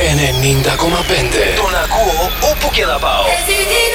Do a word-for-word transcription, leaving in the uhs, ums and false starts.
ενενήντα κόμμα πέντε. Τον ακούω όπου και να πάω.